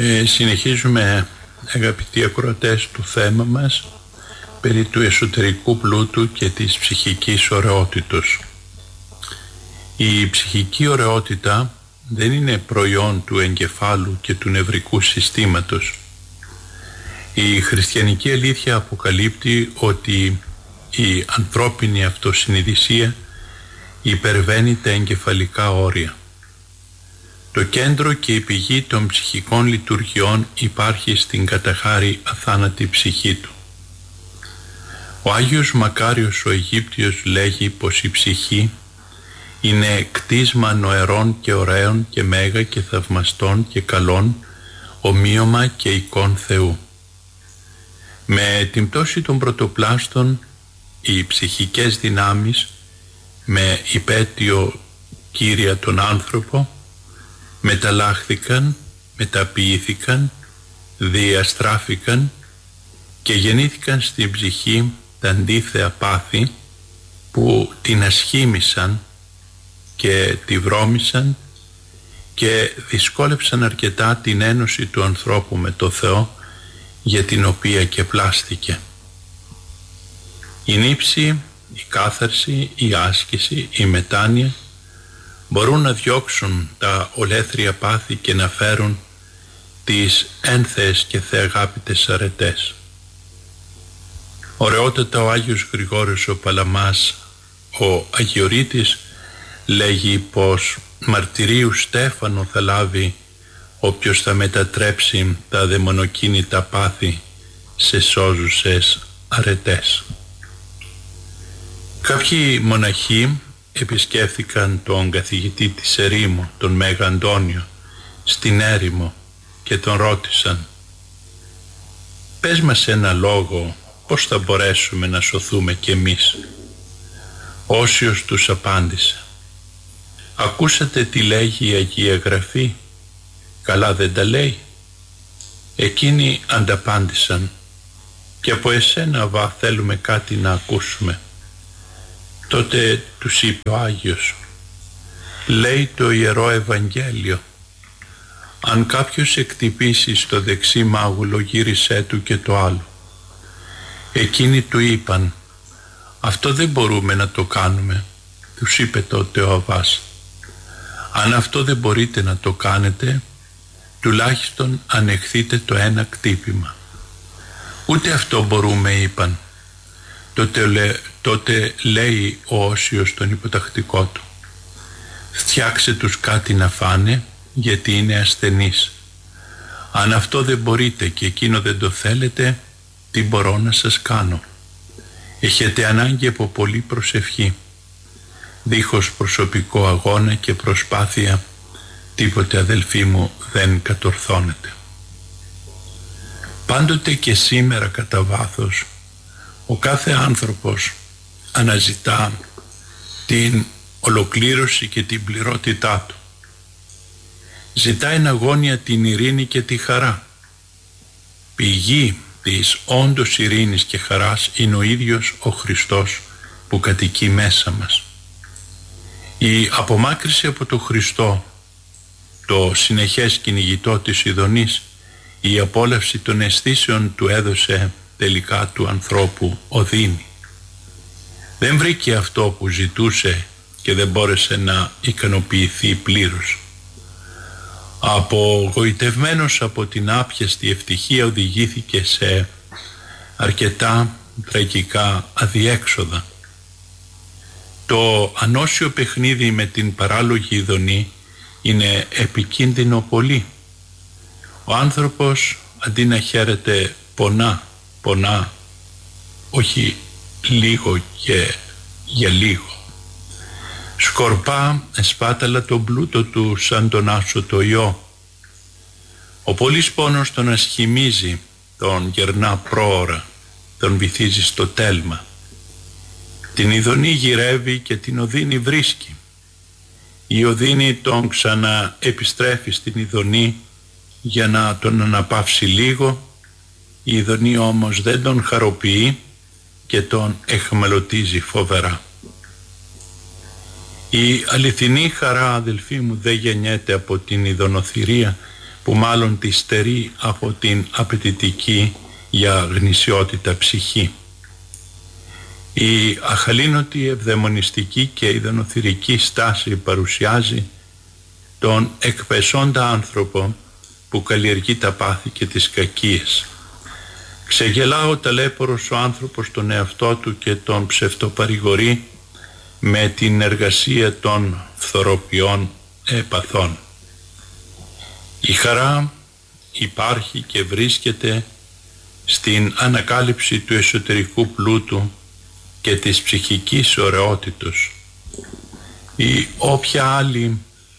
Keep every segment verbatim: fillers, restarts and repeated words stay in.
Ε, συνεχίζουμε, αγαπητοί ακροατές, του θέμα μας περί του εσωτερικού πλούτου και της ψυχικής ωραιότητος. Η ψυχική ωραιότητα δεν είναι προϊόν του εγκεφάλου και του νευρικού συστήματος. Η χριστιανική αλήθεια αποκαλύπτει ότι η ανθρώπινη αυτοσυνειδησία υπερβαίνει τα εγκεφαλικά όρια. Το κέντρο και η πηγή των ψυχικών λειτουργιών υπάρχει στην καταχάρη αθάνατη ψυχή του. Ο Άγιος Μακάριος ο Αιγύπτιος λέγει πως η ψυχή είναι κτίσμα νοερών και ωραίων και μέγα και θαυμαστών και καλών, ομοίωμα και εικόν Θεού. Με την πτώση των πρωτοπλάστων, οι ψυχικές δυνάμεις με υπέτειο Κύρια τον άνθρωπο μεταλλάχθηκαν, μεταποιήθηκαν, διαστράφηκαν και γεννήθηκαν στην ψυχή τα αντίθεα πάθη που την ασχήμησαν και τη βρώμησαν και δυσκόλεψαν αρκετά την ένωση του ανθρώπου με το Θεό, για την οποία και πλάστηκε. Η νύψη, η κάθαρση, η άσκηση, η μετάνοια μπορούν να διώξουν τα ολέθρια πάθη και να φέρουν τις ένθεες και θεαγάπητες αρετές. Ωραιότατα ο Άγιος Γρηγόριος ο Παλαμάς, ο Αγιορείτης, λέγει πως μαρτυρίου στέφανο θα λάβει όποιος θα μετατρέψει τα δαιμονοκίνητα πάθη σε σώζουσες αρετές. Κάποιοι μοναχοί επισκέφθηκαν τον καθηγητή της ερήμου, τον Μέγα Αντώνιο, στην έρημο και τον ρώτησαν: «Πες μας ένα λόγο, πώς θα μπορέσουμε να σωθούμε κι εμείς?» Ο Όσιος τους απάντησε: «Ακούσατε τι λέγει η Αγία Γραφή? Καλά δεν τα λέει?» Εκείνοι ανταπάντησαν: «Και από εσένα, Βα, θέλουμε κάτι να ακούσουμε». Τότε τους είπε ο Άγιος: «Λέει το Ιερό Ευαγγέλιο, αν κάποιος εκτυπήσει στο δεξί μάγουλο, γύρισέ του και το άλλο». Εκείνοι του είπαν: «Αυτό δεν μπορούμε να το κάνουμε». Τους είπε τότε ο Αββάς: «Αν αυτό δεν μπορείτε να το κάνετε, τουλάχιστον ανεχθείτε το ένα κτύπημα». «Ούτε αυτό μπορούμε», είπαν. Τότε, λέ, τότε λέει ο Όσιος στον υποτακτικό του: «Φτιάξε τους κάτι να φάνε, γιατί είναι ασθενείς. Αν αυτό δεν μπορείτε και εκείνο δεν το θέλετε, τι μπορώ να σας κάνω? Έχετε ανάγκη από πολλή προσευχή. Δίχως προσωπικό αγώνα και προσπάθεια, τίποτε, αδελφοί μου, δεν κατορθώνεται». Πάντοτε και σήμερα κατά βάθος, ο κάθε άνθρωπος αναζητά την ολοκλήρωση και την πληρότητά του. Ζητάει εν αγώνια την ειρήνη και τη χαρά. Πηγή της όντως ειρήνης και χαράς είναι ο ίδιος ο Χριστός που κατοικεί μέσα μας. Η απομάκρυση από τον Χριστό, το συνεχές κυνηγητό της ειδονής, η απόλαυση των αισθήσεων του έδωσε τελικά του ανθρώπου οδύνη. Δεν βρήκε αυτό που ζητούσε και δεν μπόρεσε να ικανοποιηθεί πλήρως. Απογοητευμένος από την άπιαστη ευτυχία, οδηγήθηκε σε αρκετά τραγικά αδιέξοδα. Το ανώσιο παιχνίδι με την παράλογη ειδονή είναι επικίνδυνο πολύ. Ο άνθρωπος, αντί να χαίρεται, πονά, πονά, όχι λίγο και για λίγο. Σκορπά εσπάταλα τον πλούτο του σαν τον άσο το ιό. Ο πολύς πόνος τον ασχημίζει, τον γερνά πρόωρα, τον βυθίζει στο τέλμα. Την ειδονή γυρεύει και την οδύνη βρίσκει. Η οδύνη τον ξανά επιστρέφει στην ειδονή για να τον αναπαύσει λίγο. Η ειδονή όμως δεν τον χαροποιεί και τον εχμαλωτίζει φοβερά. Η αληθινή χαρά, αδελφοί μου, δεν γεννιέται από την ειδωνοθυρία, που μάλλον τη στερεί από την απαιτητική για γνησιότητα ψυχή. Η αχαλήνωτη ευδαιμονιστική και ιδενοθυρική στάση παρουσιάζει τον εκπεσόντα άνθρωπο που καλλιεργεί τα πάθη και τις κακίες. Ξεγελά ο ταλέπορος ο άνθρωπος τον εαυτό του και τον ψευτοπαρηγορεί με την εργασία των φθοροποιών επαθών. Η χαρά υπάρχει και βρίσκεται στην ανακάλυψη του εσωτερικού πλούτου και της ψυχικής ωραιότητος. Η όποια άλλη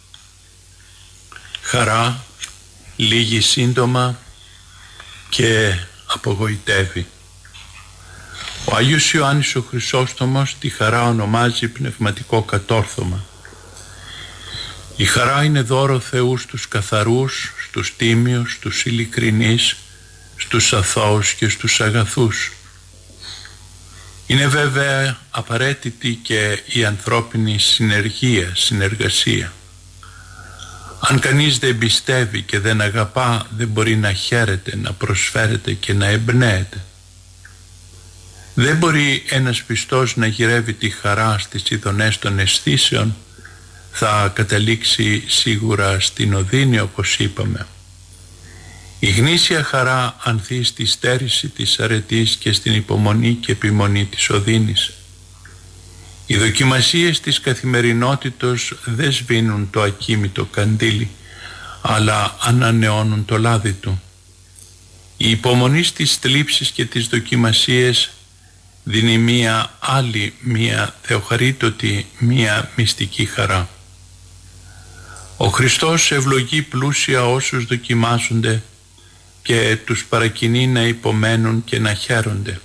χαρά λύγει σύντομα και απογοητεύει. Ο Άγιος Ιωάννης ο Χρυσόστομος τη χαρά ονομάζει πνευματικό κατόρθωμα. Η χαρά είναι δώρο Θεού στους καθαρούς, στους τίμιους, στους ειλικρινείς, στους αθώους και στους αγαθούς. Είναι βέβαια απαραίτητη και η ανθρώπινη συνεργία, συνεργασία. Αν κανείς δεν πιστεύει και δεν αγαπά, δεν μπορεί να χαίρεται, να προσφέρεται και να εμπνέεται. Δεν μπορεί ένας πιστός να γυρεύει τη χαρά στις ειδονές των αισθήσεων, θα καταλήξει σίγουρα στην οδύνη όπως είπαμε. Η γνήσια χαρά ανθεί στη στέρηση της αρετής και στην υπομονή και επιμονή της οδύνης. Οι δοκιμασίες της καθημερινότητος δεν σβήνουν το ακίμητο καντήλι, αλλά ανανεώνουν το λάδι του. Η υπομονή στις θλίψεις και τις δοκιμασίες δίνει μία άλλη, μία θεοχαρίτωτη, μία μυστική χαρά. Ο Χριστός ευλογεί πλούσια όσους δοκιμάζονται και τους παρακινεί να υπομένουν και να χαίρονται.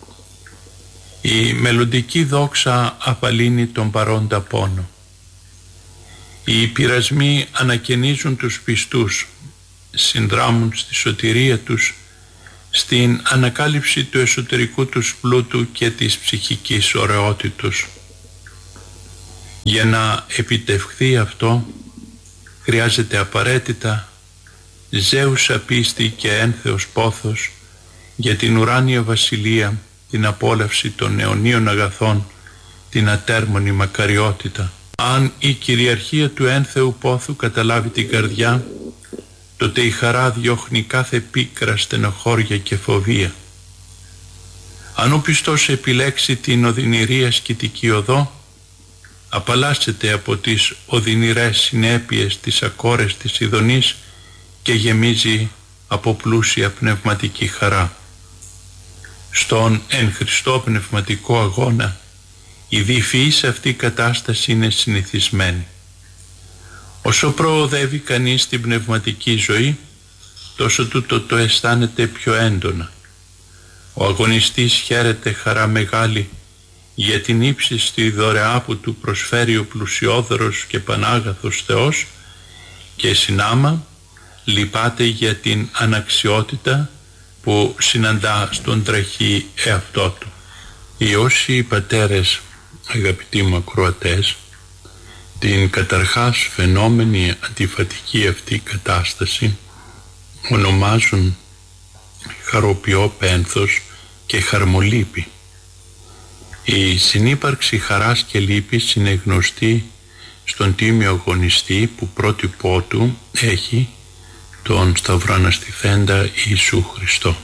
Η μελλοντική δόξα απαλύνει τον παρόντα πόνο. Οι πειρασμοί ανακαινίζουν τους πιστούς, συνδράμουν στη σωτηρία τους, στην ανακάλυψη του εσωτερικού τους πλούτου και της ψυχικής ωραιότητος. Για να επιτευχθεί αυτό χρειάζεται απαραίτητα ζέουσα πίστη και ένθεος πόθος για την ουράνια βασιλεία, την απόλαυση των αιωνίων αγαθών, την ατέρμονη μακαριότητα. Αν η κυριαρχία του ένθεου πόθου καταλάβει την καρδιά, τότε η χαρά διώχνει κάθε πίκρα, στενοχώρια και φοβία. Αν ο πιστός επιλέξει την οδυνηρή ασκητική οδό, απαλλάσσεται από τις οδυνηρές συνέπειες της ακόρες της ειδονής και γεμίζει από πλούσια πνευματική χαρά. Στον εν Χριστώ πνευματικό αγώνα η διφυής αυτή κατάσταση είναι συνηθισμένη. Όσο προοδεύει κανείς στην πνευματική ζωή, τόσο τούτο το αισθάνεται πιο έντονα. Ο αγωνιστής χαίρεται χαρά μεγάλη για την ύψιστη δωρεά που του προσφέρει ο πλουσιόδωρος και πανάγαθος Θεός και συνάμα λυπάται για την αναξιότητα που συναντά στον τραχή εαυτό του. Οι όσοι πατέρες, αγαπητοί μου ακροατές, την καταρχάς φαινόμενη αντιφατική αυτή κατάσταση ονομάζουν χαροποιό πένθος και χαρμολύπη. Η συνύπαρξη χαράς και λύπης είναι γνωστή στον τίμιο αγωνιστή που πρότυπό του έχει τον σταυροαναστηθέντα Ιησού Χριστό.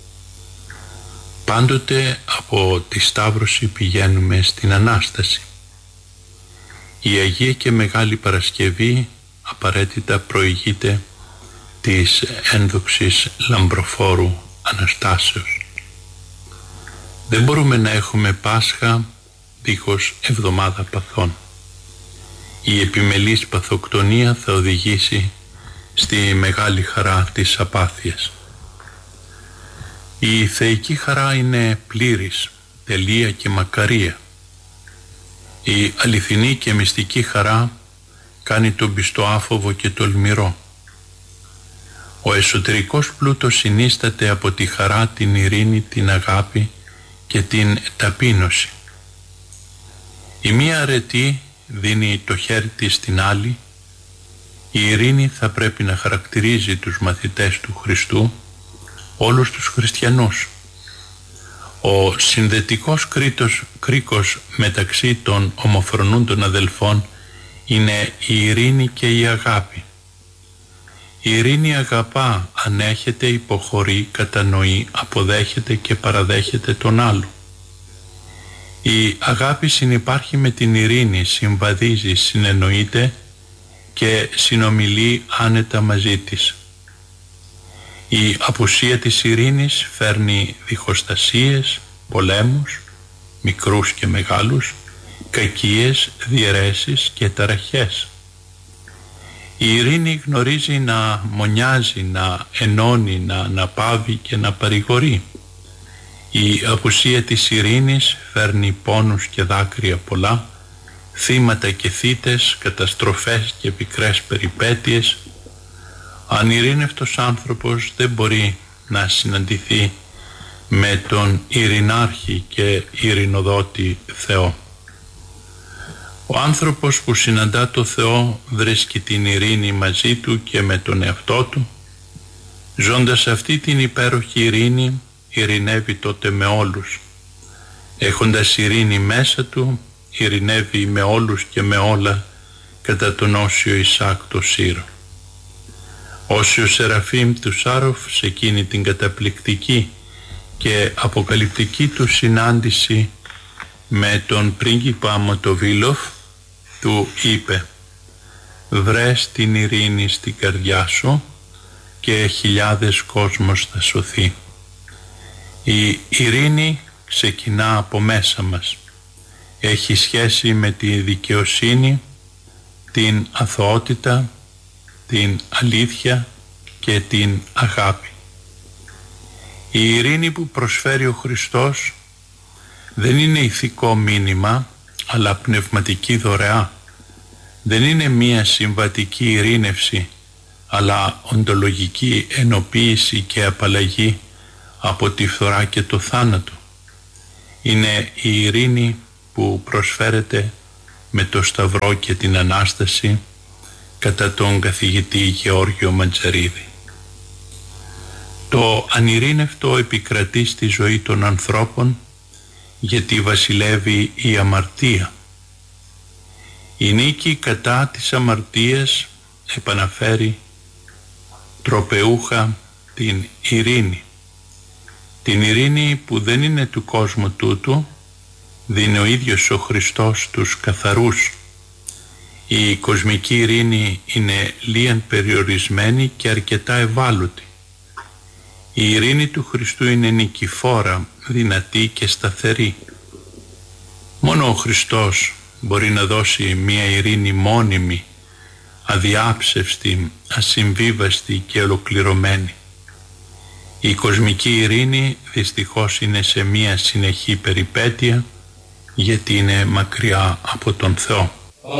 Πάντοτε από τη Σταύρωση πηγαίνουμε στην Ανάσταση. Η Αγία και Μεγάλη Παρασκευή απαραίτητα προηγείται της ένδοξης λαμπροφόρου Αναστάσεως. Δεν μπορούμε να έχουμε Πάσχα δίχως εβδομάδα παθών. Η επιμελής παθοκτονία θα οδηγήσει στη μεγάλη χαρά της απάθειας. Η θεϊκή χαρά είναι πλήρης, τελεία και μακαρία. Η αληθινή και μυστική χαρά κάνει τον πιστό άφοβο και τολμηρό. Ο εσωτερικός πλούτος συνίσταται από τη χαρά, την ειρήνη, την αγάπη και την ταπείνωση. Η μία αρετή δίνει το χέρι της στην άλλη, Η ειρήνη θα πρέπει να χαρακτηρίζει τους μαθητές του Χριστού, όλους τους χριστιανούς. Ο συνδετικός κρίκος, κρίκος μεταξύ των ομοφρονούντων αδελφών είναι η ειρήνη και η αγάπη. Η ειρήνη αγαπά, ανέχεται, υποχωρεί, κατανοεί, αποδέχεται και παραδέχεται τον άλλο. Η αγάπη συνυπάρχει με την ειρήνη, συμβαδίζει, συνεννοείται και συνομιλεί άνετα μαζί της. Η απουσία της ειρήνης φέρνει διχοστασίες, πολέμους, μικρούς και μεγάλους, κακίες, διαιρέσεις και ταραχές. Η ειρήνη γνωρίζει να μονιάζει, να ενώνει, να αναπαύει και να παρηγορεί. Η απουσία της ειρήνης φέρνει πόνους και δάκρυα πολλά, θύματα και θύτες, καταστροφές και πικρές περιπέτειες. Ανειρήνευτος άνθρωπος δεν μπορεί να συναντηθεί με τον ειρηνάρχη και ειρηνοδότη Θεό. Ο άνθρωπος που συναντά το Θεό βρίσκει την ειρήνη μαζί του και με τον εαυτό του. Ζώντας αυτή την υπέροχη ειρήνη, ειρηνεύει τότε με όλους. Έχοντας ειρήνη μέσα του, ειρηνεύει με όλους και με όλα κατά τον Όσιο Ισάκ το Σύρο. Όσιο Σεραφείμ του Σάροφ σε εκείνη την καταπληκτική και αποκαλυπτική του συνάντηση με τον πρίγκιπα Μοτοβίλοφ του είπε: «Βρες την ειρήνη στην καρδιά σου και χιλιάδες κόσμος θα σωθεί». Η ειρήνη ξεκινά από μέσα μας. Έχει σχέση με τη δικαιοσύνη, την αθωότητα, την αλήθεια και την αγάπη. Η ειρήνη που προσφέρει ο Χριστός δεν είναι ηθικό μήνυμα, αλλά πνευματική δωρεά. Δεν είναι μία συμβατική ειρήνευση, αλλά οντολογική ενοποίηση και απαλλαγή από τη φθορά και το θάνατο. Είναι η ειρήνη που προσφέρεται με το Σταυρό και την Ανάσταση κατά τον καθηγητή Γεώργιο Μαντζαρίδη. Το ανειρήνευτο επικρατεί στη ζωή των ανθρώπων γιατί βασιλεύει η αμαρτία. Η νίκη κατά της αμαρτίας επαναφέρει τροπεούχα την ειρήνη. Την ειρήνη που δεν είναι του κόσμου τούτου, δίνει ο ίδιος ο Χριστός τους καθαρούς. Η κοσμική ειρήνη είναι λίαν περιορισμένη και αρκετά ευάλωτη. Η ειρήνη του Χριστού είναι νικηφόρα, δυνατή και σταθερή. Μόνο ο Χριστός μπορεί να δώσει μια ειρήνη μόνιμη, αδιάψευστη, ασυμβίβαστη και ολοκληρωμένη. Η κοσμική ειρήνη δυστυχώς είναι σε μια συνεχή περιπέτεια γιατί είναι μακριά από τον Θεό.